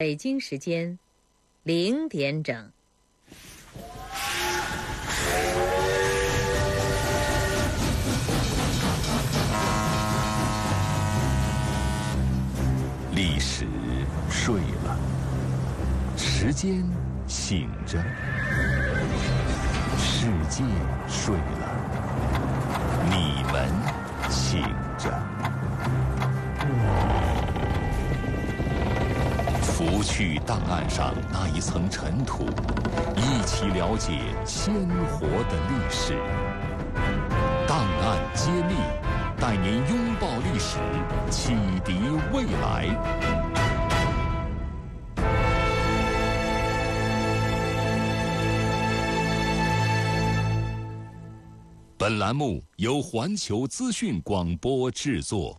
北京时间0点整。 历史睡了，时间醒着，世界睡了，你们醒着。拂去档案上那一层尘土，一起了解鲜活的历史。档案揭秘，带您拥抱历史，启迪未来。本栏目由环球资讯广播制作。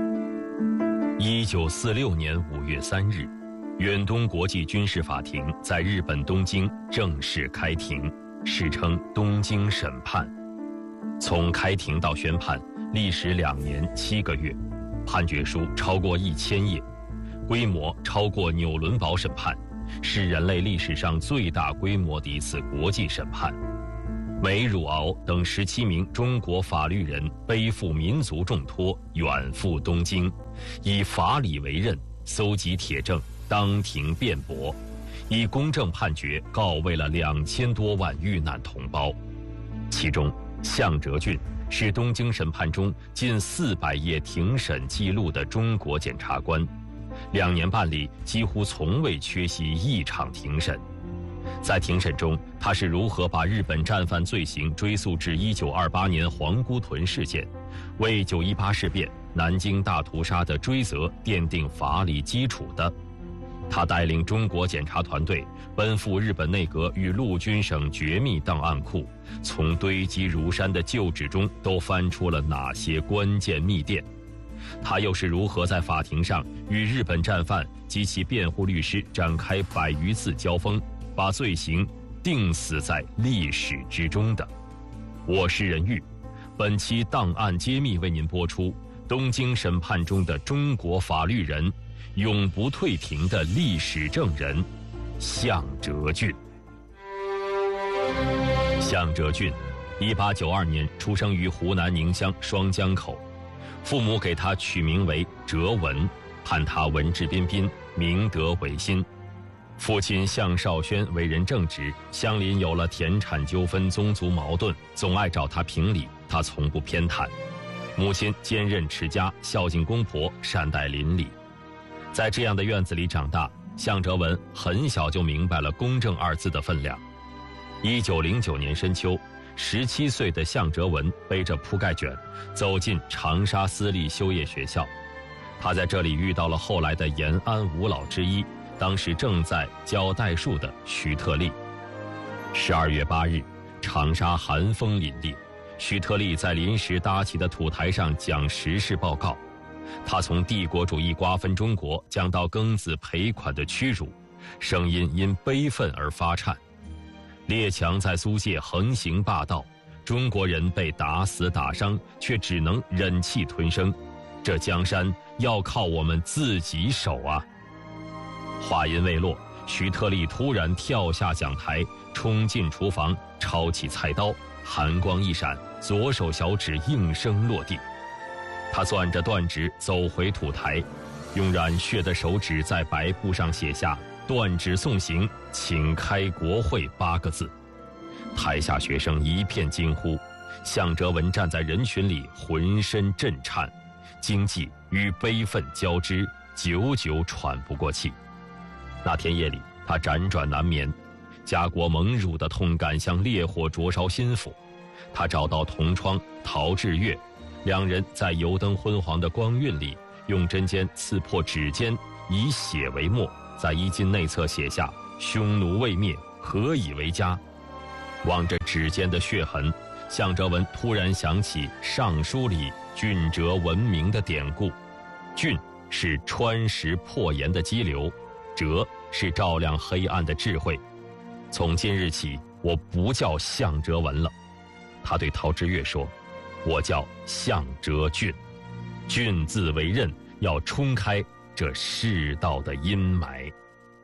1946年5月3日，远东国际军事法庭在日本东京正式开庭，史称东京审判。从开庭到宣判历时2年7个月，判决书超过1000页，规模超过纽伦堡审判，是人类历史上最大规模的一次国际审判。梅汝敖等17名中国法律人背负民族重托，远赴东京，以法理为任，搜集铁证，当庭辩驳，以公正判决告慰了2000多万遇难同胞。其中向哲俊是东京审判中近400页庭审记录的中国检察官，2年半里几乎从未缺席一场庭审。在庭审中，他是如何把日本战犯罪行追溯至1928年皇姑屯事件，为918事变、南京大屠杀的追责奠定法理基础的。他带领中国检察团队奔赴日本内阁与陆军省绝密档案库，从堆积如山的旧址中都翻出了哪些关键密电。他又是如何在法庭上与日本战犯及其辩护律师展开100余次交锋，把罪行定死在历史之中的。我是任玉，本期档案揭秘为您播出东京审判中的中国法律人，永不退庭的历史证人向哲俊。向哲俊1892年出生于湖南宁乡双江口，父母给他取名为哲文，盼他文质彬彬，明德维新。父亲向少轩为人正直，乡邻有了田产纠纷、宗族矛盾，总爱找他评理，他从不偏袒。母亲坚韧持家，孝敬公婆，善待邻里。在这样的院子里长大，向哲文很小就明白了公正2字的分量。1909年深秋，17岁的向哲文背着铺盖卷走进长沙私立修业学校。他在这里遇到了后来的延安5老之一，当时正在教代数的徐特立。12月8日，长沙寒风凛冽，徐特立在临时搭起的土台上讲时事报告。他从帝国主义瓜分中国讲到庚子赔款的屈辱，声音因悲愤而发颤。列强在租界横行霸道，中国人被打死打伤，却只能忍气吞声。这江山要靠我们自己守啊！话音未落，徐特立突然跳下讲台，冲进厨房，抄起菜刀，寒光一闪，左手小指应声落地。他攥着断指走回土台，用染血的手指在白布上写下“断指送行，请开国会”8个字。台下学生一片惊呼，向哲文站在人群里，浑身震颤，惊悸与悲愤交织，久久喘不过气。那天夜里，他辗转难眠，家国蒙辱的痛感像烈火灼烧心腹。他找到同窗陶志岳，2人在油灯昏黄的光晕里，用针尖刺破指尖，以血为墨，在衣襟内侧写下“匈奴未灭，何以为家”。望着指尖的血痕，向哲文突然想起《尚书》里俊哲闻名的典故。俊是穿石破岩的激流，哲是照亮黑暗的智慧。从今日起，我不叫向哲文了。他对陶志岳说：“我叫向哲俊，俊字为刃，要冲开这世道的阴霾。”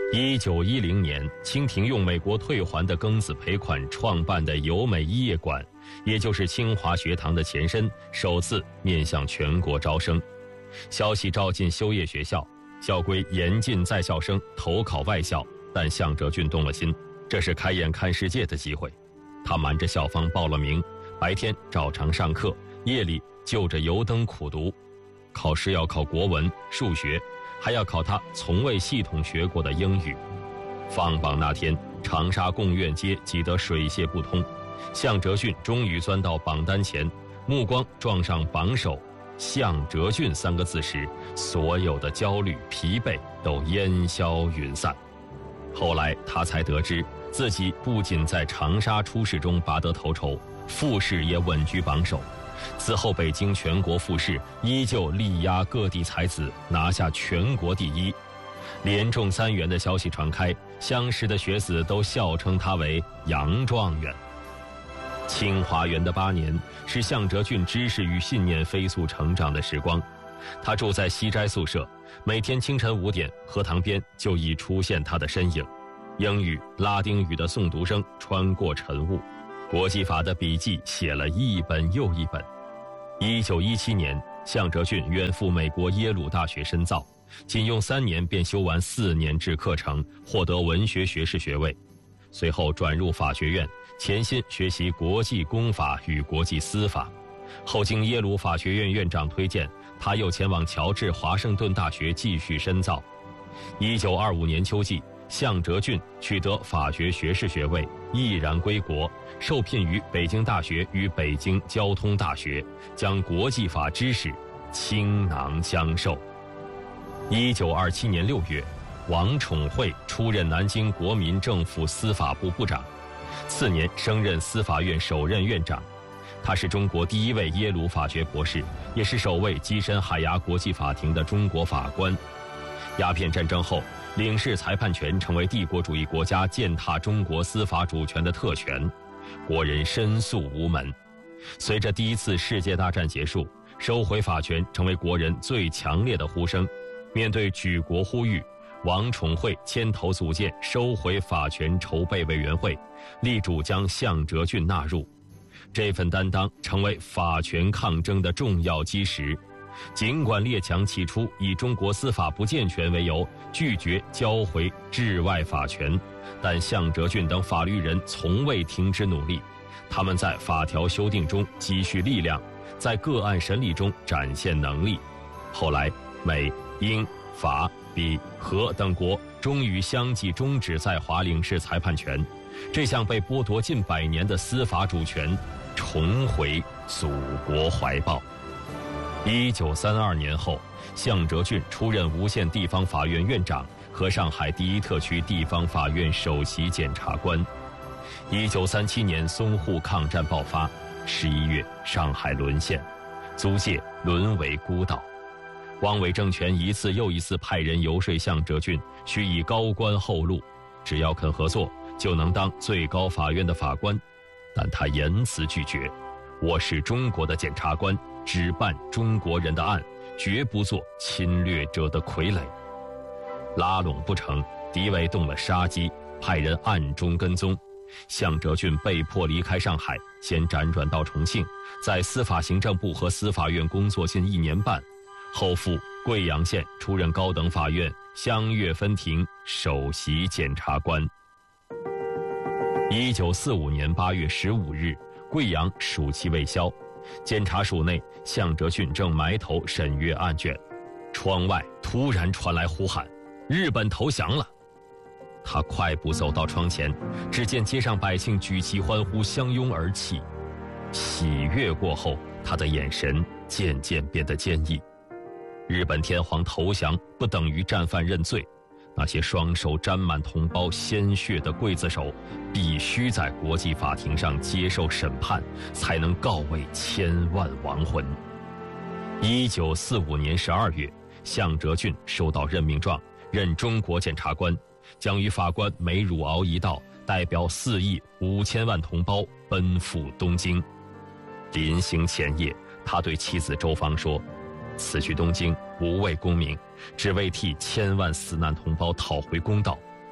1910年，清廷用美国退还的庚子赔款创办的友美医业馆，也就是清华学堂的前身，首次面向全国招生。消息照进修业学校，校规严禁在校生投考外校，但向哲俊动了心，这是开眼看世界的机会。他瞒着校方报了名，白天照常上课，夜里就着油灯苦读。考试要考国文、数学，还要考他从未系统学过的英语。放榜那天，长沙贡院街挤得水泄不通，向哲俊终于钻到榜单前，目光撞上榜首向哲俊3个字时，所有的焦虑、疲惫都烟消云散。后来他才得知，自己不仅在长沙初试中拔得头筹，复试也稳居榜首。此后北京全国复试依旧力压各地才子，拿下全国第一。连中3元的消息传开，相识的学子都笑称他为杨状元。清华园的8年是向哲俊知识与信念飞速成长的时光。他住在西斋宿舍，每天清晨5点，课堂边就已出现他的身影。英语、拉丁语的诵读声穿过晨雾，国际法的笔记写了一本又一本。1917年，向哲俊远赴美国耶鲁大学深造，仅用3年便修完4年制课程，获得文学学士学位。随后转入法学院，潜心学习国际公法与国际司法。后经耶鲁法学院院长推荐，他又前往乔治华盛顿大学继续深造。1925年秋季，向哲俊取得法学学士学位，毅然归国，受聘于北京大学与北京交通大学，将国际法知识倾囊相授。1927年6月，王宠惠出任南京国民政府司法部部长，次年升任司法院首任院长。他是中国第1位耶鲁法学博士，也是首位跻身海牙国际法庭的中国法官。鸦片战争后，领事裁判权成为帝国主义国家践踏中国司法主权的特权，国人申诉无门。随着第1次世界大战结束，收回法权成为国人最强烈的呼声。面对举国呼吁，王宠惠牵头组建收回法权筹备委员会，力主将向哲俊纳入。这份担当成为法权抗争的重要基石。尽管列强起初以中国司法不健全为由，拒绝交回治外法权，但向哲俊等法律人从未停止努力。他们在法条修订中积蓄力量，在个案审理中展现能力。后来，美、英、法、比、荷等国终于相继终止在华领事裁判权，这项被剥夺近100年的司法主权重回祖国怀抱。1932年后，向哲俊出任无线地方法院院长和上海第1特区地方法院首席检察官。1937年淞沪抗战爆发，11月上海沦陷，租界沦为孤岛。汪伪政权一次又一次派人游说向哲俊，需以高官厚禄，只要肯合作，就能当最高法院的法官。但他严词拒绝：“我是中国的检察官，只办中国人的案，绝不做侵略者的傀儡。”拉拢不成，敌伪动了杀机，派人暗中跟踪。向哲俊被迫离开上海，先辗转到重庆，在司法行政部和司法院工作近1年半，后赴贵阳县出任高等法院湘粤分庭首席检察官。1945年8月15日，贵阳暑气未消，检察署内，向哲俊正埋头审阅案卷，窗外突然传来呼喊：“日本投降了！”他快步走到窗前，只见街上百姓举旗欢呼，相拥而泣。喜悦过后，他的眼神渐渐变得坚毅。日本天皇投降不等于战犯认罪，那些双手沾满同胞鲜血的刽子手，必须在国际法庭上接受审判，才能告慰千万亡魂。1945年12月，向哲俊收到任命状，任中国检察官，将与法官梅汝敖一道，代表4亿5千万同胞奔赴东京。临行前夜，他对妻子周芳说：“此去东京，无为功名，只为替千万死难同胞讨回公道。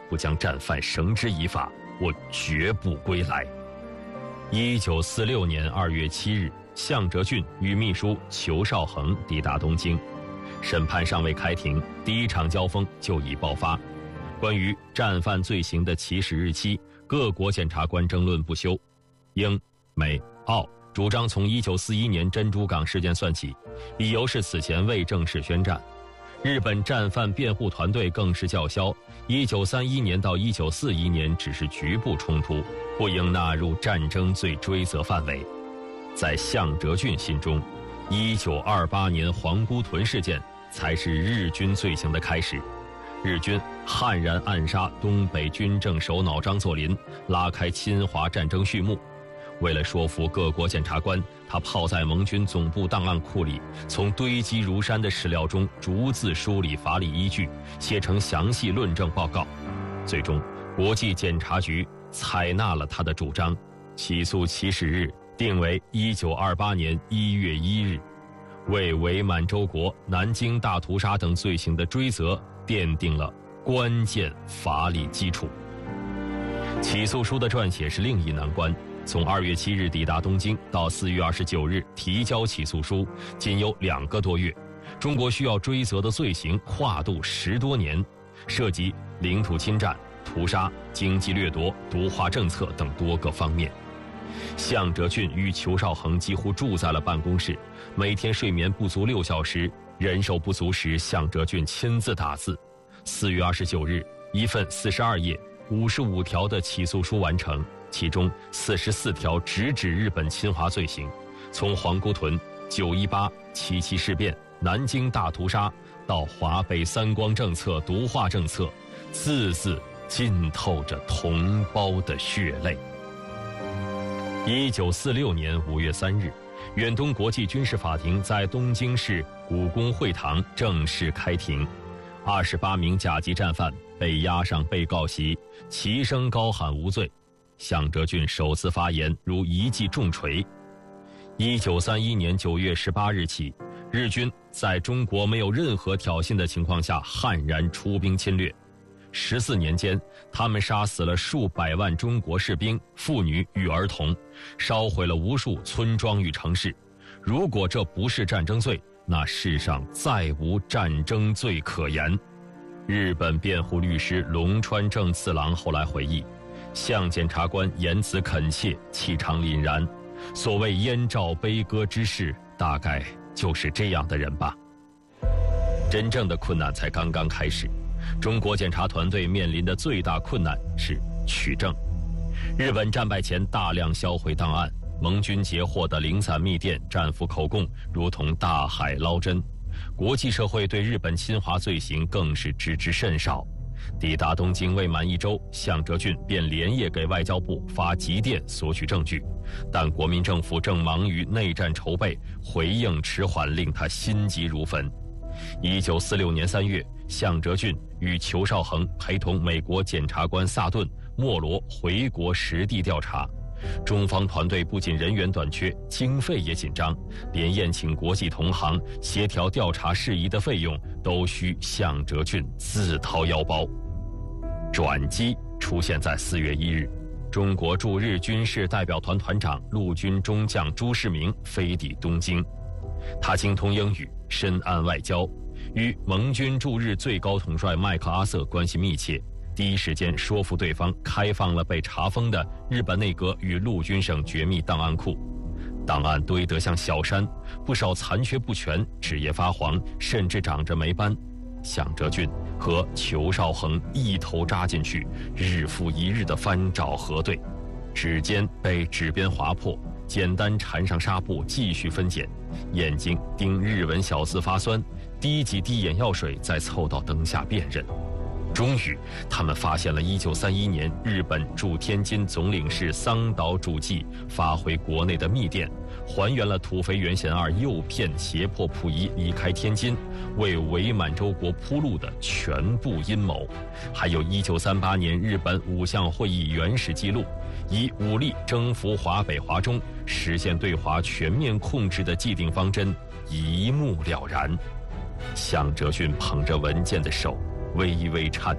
不将战犯绳之以法，我绝不归来。1946年2月7日，向哲俊与秘书裘绍恒抵达东京，审判尚未开庭，第一场交锋就已爆发。关于战犯罪行的起始日期，各国检察官争论不休。英、美、澳主张从1941年珍珠港事件算起，理由是此前未正式宣战。日本战犯辩护团队更是叫嚣，1931年到1941年只是局部冲突，不应纳入战争罪追责范围。在向哲俊心中，1928年皇姑屯事件才是日军罪行的开始。日军悍然暗杀东北军政首脑张作霖，拉开侵华战争序幕。为了说服各国检察官，他泡在盟军总部档案库里，从堆积如山的史料中逐字梳理法理依据，写成详细论证报告。最终，国际检察局采纳了他的主张，起诉起始日定为1928年1月1日，为伪满洲国、南京大屠杀等罪行的追责奠定了关键法理基础。起诉书的撰写是另一难关。从2月7日抵达东京到4月29日提交起诉书，仅有2个多月。中国需要追责的罪行跨度10多年，涉及领土侵占、屠杀、经济掠夺、独化政策等多个方面。向哲俊与裘绍恒几乎住在了办公室，每天睡眠不足6小时，人手不足时，向哲俊亲自打字。4月29日，一份42页、55条的起诉书完成。其中44条直指日本侵华罪行，从皇姑屯、918、77事变、南京大屠杀到华北三光政策、独化政策，字字浸透着同胞的血泪。1946年5月3日，远东国际军事法庭在东京市故宫会堂正式开庭，28名甲级战犯被押上被告席，齐声高喊无罪。向哲俊首次发言如一记重锤。1931年9月18日起，日军在中国没有任何挑衅的情况下悍然出兵侵略。14年间，他们杀死了数百万中国士兵、妇女与儿童，烧毁了无数村庄与城市。如果这不是战争罪，那世上再无战争罪可言。日本辩护律师龙川正次郎后来回忆，向检察官言辞恳切，气场凛然，所谓燕赵悲歌之士，大概就是这样的人吧。真正的困难才刚刚开始，中国检察团队面临的最大困难是取证。日本战败前大量销毁档案，盟军截获的零散密电、战俘口供如同大海捞针，国际社会对日本侵华罪行更是知之甚少。抵达东京未满1周，向哲俊便连夜给外交部发急电索取证据，但国民政府正忙于内战筹备，回应迟缓，令他心急如焚。1946年3月，向哲俊与裘绍恒陪同美国检察官萨顿、莫罗回国实地调查。中方团队不仅人员短缺，经费也紧张，连宴请国际同行、协调调查事宜的费用都需向哲俊自掏腰包。转机出现在4月1日，中国驻日军事代表团团长陆军中将朱世明飞抵东京。他精通英语，深谙外交，与盟军驻日最高统帅麦克阿瑟关系密切，第一时间说服对方开放了被查封的日本内阁与陆军省绝密档案库。档案堆得像小山，不少残缺不全，纸页发黄，甚至长着霉斑。向哲俊和裘绍恒一头扎进去，日复一日的翻找核对，指尖被纸边划破，简单缠上纱布继续分拣，眼睛盯日文小字发酸，滴几滴眼药水再凑到灯下辨认。终于，他们发现了1931年日本驻天津总领事桑岛主纪发回国内的密电，还原了土肥原贤二诱骗胁迫溥仪离开天津，为伪满洲国铺路的全部阴谋。还有1938年日本5项会议原始记录，以武力征服华北华中，实现对华全面控制的既定方针一目了然。向哲俊捧着文件的手微微颤抖，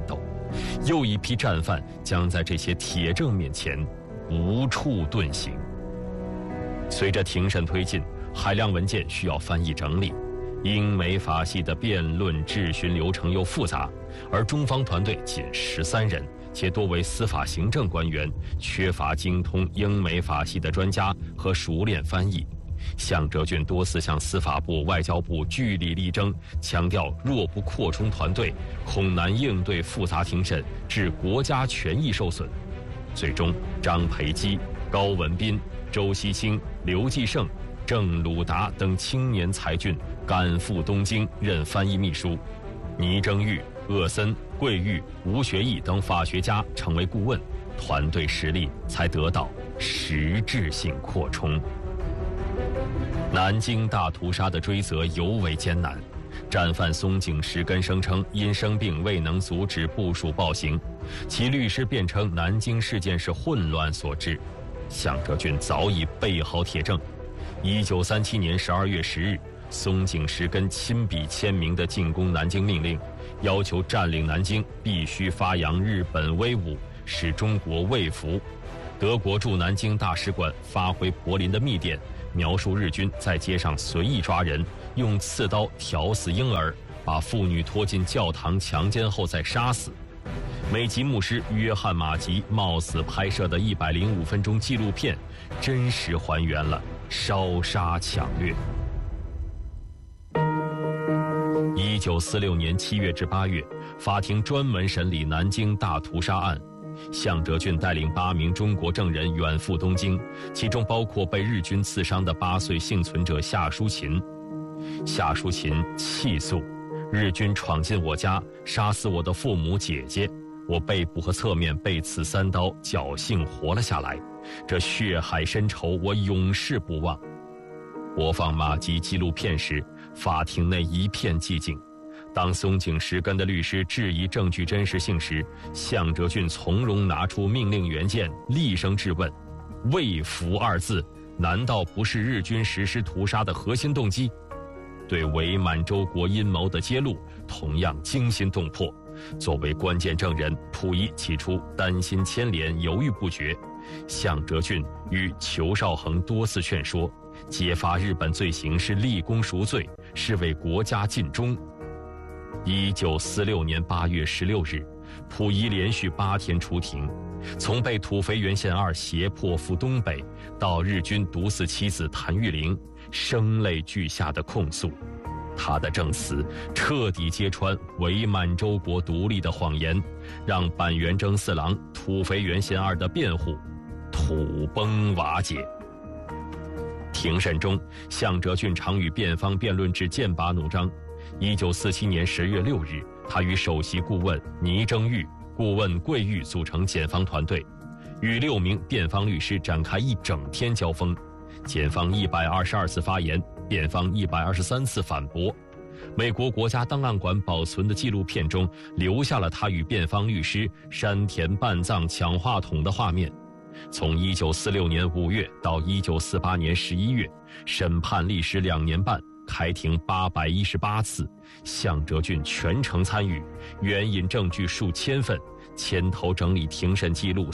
又一批战犯将在这些铁证面前无处遁形。随着庭审推进，海量文件需要翻译整理，英美法系的辩论质询流程又复杂，而中方团队仅13人，且多为司法行政官员，缺乏精通英美法系的专家和熟练翻译。向哲俊多次向司法部、外交部据理力争，强调若不扩充团队，恐难应对复杂庭审，致国家权益受损。最终，张培基、高文彬、周锡清、刘继胜、郑鲁达等青年才俊赶赴东京任翻译秘书，倪征玉、鄂森、桂玉、吴学义等法学家成为顾问，团队实力才得到实质性扩充。南京大屠杀的追责尤为艰难，战犯松井石根声称因生病未能阻止部属暴行，其律师辩称南京事件是混乱所致。向哲俊早已备好铁证。1937年12月10日，松井石根亲笔签名的进攻南京命令，要求占领南京必须发扬日本威武，使中国畏服。德国驻南京大使馆发回柏林的密电，描述日军在街上随意抓人，用刺刀挑死婴儿，把妇女拖进教堂强奸后再杀死。美籍牧师约翰·马吉冒死拍摄的105分钟纪录片，真实还原了烧杀抢掠。1946年7月至8月，法庭专门审理南京大屠杀案。向哲俊带领8名中国证人远赴东京，其中包括被日军刺伤的8岁幸存者夏淑琴。夏淑琴气诉：日军闯进我家，杀死我的父母姐姐，我背部和侧面被刺3刀，侥幸活了下来。这血海深仇，我永世不忘。播放马吉纪录片时，法庭内一片寂静。当松井石根的律师质疑证据真实性时，向哲俊从容拿出命令原件，厉声质问：畏服2字难道不是日军实施屠杀的核心动机？对伪满洲国阴谋的揭露同样惊心动魄。作为关键证人，溥仪起初担心牵连，犹豫不决。向哲俊与裘绍恒多次劝说，揭发日本罪行是立功赎罪，是为国家尽忠。1946年8月16日，溥仪连续8天出庭，从被土肥原贤二胁迫赴东北，到日军毒死妻子谭玉玲，声泪俱下的控诉。他的证词彻底揭穿伪满洲国独立的谎言，让板垣征四郎、土肥原贤二的辩护土崩瓦解。庭审中，向哲俊常与辩方辩论至剑拔弩张。1947年10月6日，他与首席顾问倪征玉、顾问桂玉组成检方团队，与6名辩方律师展开一整天交锋。检方122次发言，辩方123次反驳。美国国家档案馆保存的纪录片中留下了他与辩方律师山田半藏抢话筒的画面。从1946年5月到1948年11月，审判历时2年半，开庭818次，向哲俊全程参与，援引证据数千份，牵头整理庭审记录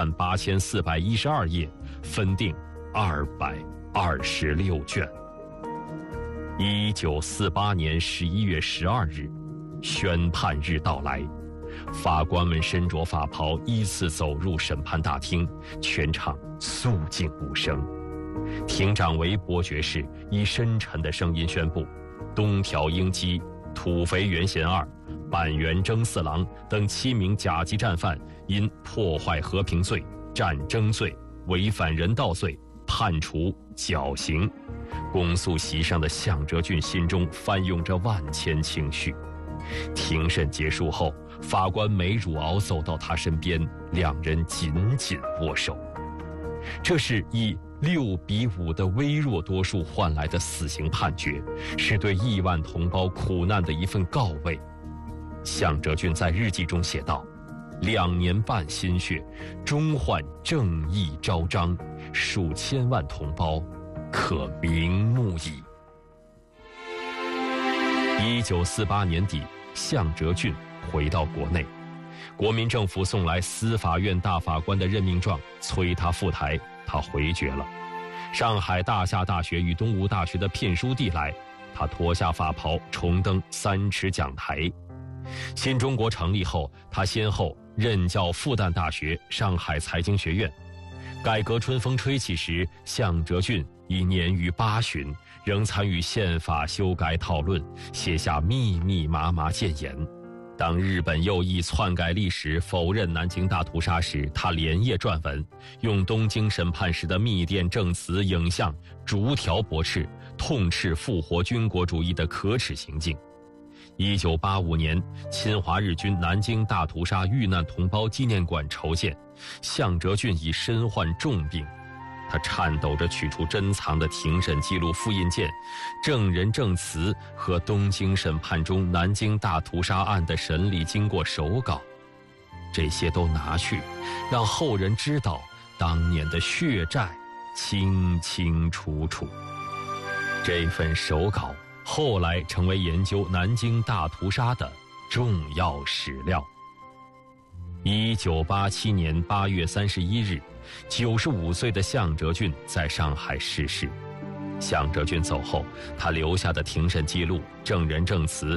48412页，分定226卷。1948年11月12日，宣判日到来，法官们身着法袍依次走入审判大厅，全场肃静无声。庭长韦伯爵士以深沉的声音宣布，东条英机、土肥原贤二、板垣征四郎等7名甲级战犯因破坏和平罪、战争罪、违反人道罪判处绞刑。公诉席上的向哲俊心中翻涌着万千情绪。庭审结束后，法官梅汝敖走到他身边，2人紧紧握手。这是以6-5的微弱多数换来的死刑判决，是对亿万同胞苦难的一份告慰。向哲俊在日记中写道：2年半心血，终换正义昭彰，数千万同胞可瞑目矣。1948年底，向哲俊回到国内， 国民政府送来司法院大法官的任命状，催他赴台，他回绝了。上海大夏大学与东吴大学的聘书递来，他脱下法袍，重登3尺讲台。新中国成立后，他先后任教复旦大学、上海财经学院。改革春风吹起时，向哲俊已年逾80旬，仍参与宪法修改讨论，写下密密麻麻谏言。当日本右翼篡改历史、否认南京大屠杀时，他连夜撰文，用东京审判时的密电证词、影像逐条驳斥，痛斥复活军国主义的可耻行径。1985年，侵华日军南京大屠杀遇难同胞纪念馆筹建，向哲俊已身患重病，他颤抖着取出珍藏的庭审记录复印件、证人证词和东京审判中南京大屠杀案的审理经过手稿，这些都拿去，让后人知道当年的血债清清楚楚。这份手稿后来成为研究南京大屠杀的重要史料。1987年8月31日，95岁的向哲俊在上海逝世。向哲俊走后，他留下的庭审记录、证人证词